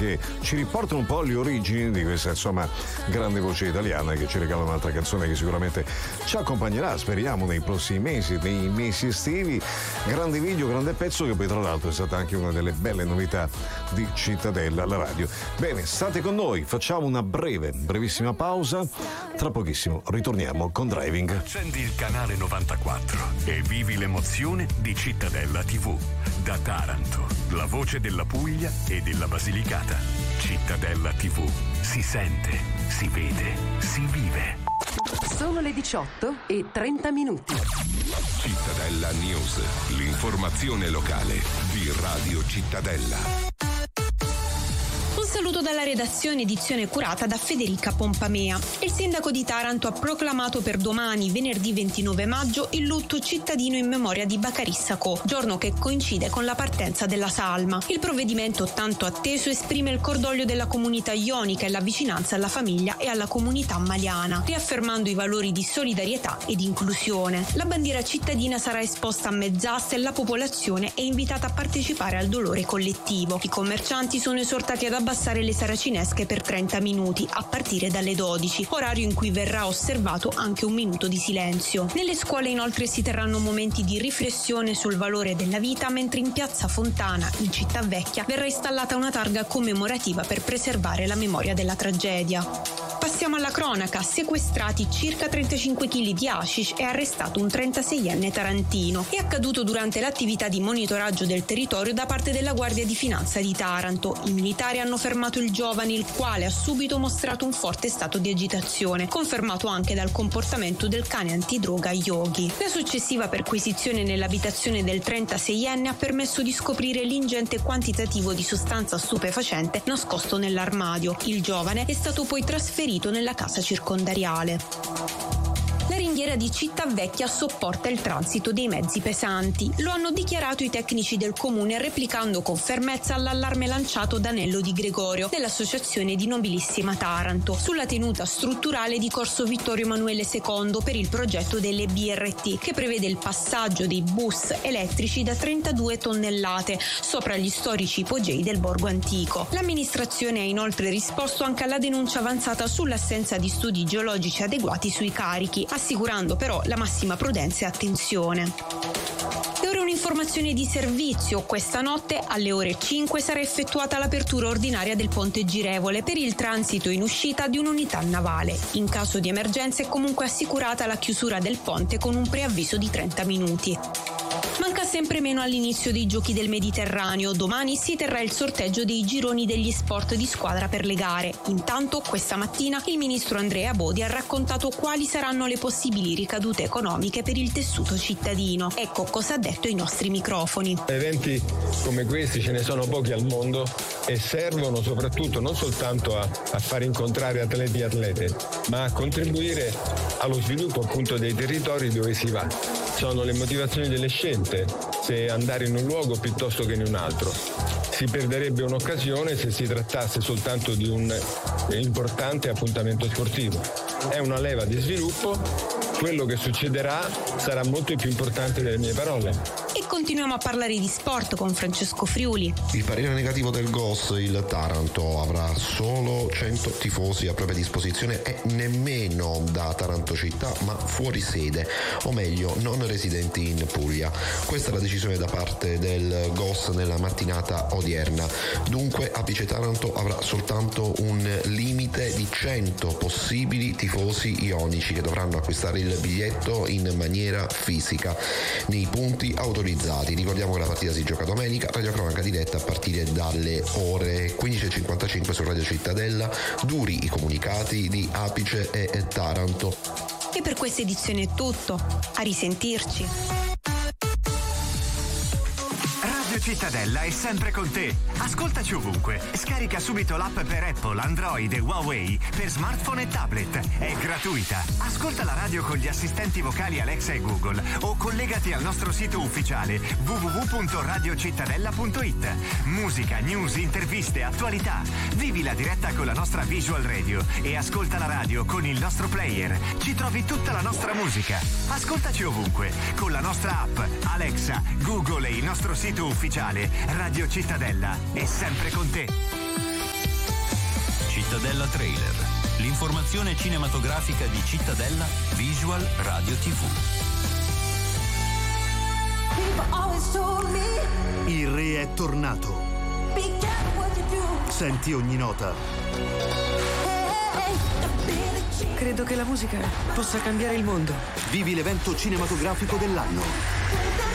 che ci riportano un po' alle origini di questa, insomma, grande voce italiana, che ci regala un'altra canzone che sicuramente ci accompagnerà, speriamo, nei prossimi mesi, nei mesi estivi. Grande video, grande pezzo, che poi tra l'altro è stata anche una delle belle novità di Cittadella, la radio. Bene, state con noi, facciamo una brevissima pausa, tra pochissimo ritorniamo con Driving. Accendi il canale 94 e vivi l'emozione di Cittadella TV. Da Taranto, la voce della Puglia e della Basilicata. Cittadella TV. Si sente, si vede, si vive. Sono le 18:30. Cittadella News, l'informazione locale di Radio Cittadella. Un saluto dalla redazione, edizione curata da Federica Pompamea. Il sindaco di Taranto ha proclamato per domani, venerdì 29 maggio, il lutto cittadino in memoria di Bacarissa Co, giorno che coincide con la partenza della salma. Il provvedimento tanto atteso esprime il cordoglio della comunità ionica e la vicinanza alla famiglia e alla comunità maliana, riaffermando i valori di solidarietà ed inclusione. La bandiera cittadina sarà esposta a mezz'asta e la popolazione è invitata a partecipare al dolore collettivo. I commercianti sono esortati ad abbassare le saracinesche per 30 minuti a partire dalle 12, orario in cui verrà osservato anche un minuto di silenzio. Nelle scuole inoltre si terranno momenti di riflessione sul valore della vita, mentre in piazza Fontana, in Città Vecchia, verrà installata una targa commemorativa per preservare la memoria della tragedia. Passiamo alla cronaca. Sequestrati circa 35 kg di hashish e arrestato un 36enne tarantino. È accaduto durante l'attività di monitoraggio del territorio da parte della Guardia di Finanza di Taranto. I militari hanno fermato il giovane, il quale ha subito mostrato un forte stato di agitazione, confermato anche dal comportamento del cane antidroga Yogi. La successiva perquisizione nell'abitazione del 36enne ha permesso di scoprire l'ingente quantitativo di sostanza stupefacente nascosto nell'armadio. Il giovane è stato poi trasferito nella casa circondariale. La ringhiera di Città Vecchia sopporta il transito dei mezzi pesanti. Lo hanno dichiarato i tecnici del comune, replicando con fermezza l'allarme lanciato da Nello Di Gregorio dell'Associazione di Nobilissima Taranto sulla tenuta strutturale di Corso Vittorio Emanuele II per il progetto delle BRT, che prevede il passaggio dei bus elettrici da 32 tonnellate sopra gli storici ipogei del borgo antico. L'amministrazione ha inoltre risposto anche alla denuncia avanzata sull'assenza di studi geologici adeguati sui carichi, assicurando però la massima prudenza e attenzione. E ora un'informazione di servizio. Questa notte alle ore 5 sarà effettuata l'apertura ordinaria del ponte girevole per il transito in uscita di un'unità navale. In caso di emergenza è comunque assicurata la chiusura del ponte con un preavviso di 30 minuti. Manca sempre meno all'inizio dei Giochi del Mediterraneo. Domani si terrà il sorteggio dei gironi degli sport di squadra per le gare. Intanto, questa mattina, il ministro Andrea Bodi ha raccontato quali saranno le possibili ricadute economiche per il tessuto cittadino. Ecco cosa ha detto ai nostri microfoni. Eventi come questi ce ne sono pochi al mondo e servono soprattutto non soltanto a far incontrare atleti e atlete, ma a contribuire allo sviluppo appunto dei territori dove si va. Sono le motivazioni delle scelte, se andare in un luogo piuttosto che in un altro. Si perderebbe un'occasione se si trattasse soltanto di un importante appuntamento sportivo. È una leva di sviluppo, quello che succederà sarà molto più importante delle mie parole. E continuiamo a parlare di sport con Francesco Friuli. Il parere negativo del GOS, il Taranto avrà solo 100 tifosi a propria disposizione e nemmeno da Taranto città, ma fuori sede, o meglio non residenti in Puglia. Questa è la decisione da parte del GOS nella mattinata odierna. Dunque Apice Taranto avrà soltanto un limite di 100 possibili tifosi ionici che dovranno acquistare il biglietto in maniera fisica nei punti autorizzati. Ricordiamo che la partita si gioca domenica, radiocronaca diretta a partire dalle ore 15:55 su Radio Cittadella. Duri i comunicati di Apice e Taranto. E per questa edizione è tutto. A risentirci. Radio Cittadella è sempre con te. Ascoltaci ovunque. Scarica subito l'app per Apple, Android e Huawei per smartphone e tablet. È gratuita. Ascolta la radio con gli assistenti vocali Alexa e Google o collegati al nostro sito ufficiale www.radiocittadella.it. Musica, news, interviste, attualità. Vivi la diretta con la nostra Visual Radio e ascolta la radio con il nostro player. Ci trovi tutta la nostra musica. Ascoltaci ovunque con la nostra app Alexa, Google e il nostro sito ufficiale. Radio Cittadella è sempre con te. Cittadella Trailer, l'informazione cinematografica di Cittadella Visual Radio TV. Il re è tornato. Senti ogni nota. Credo che la musica possa cambiare il mondo. Vivi l'evento cinematografico dell'anno.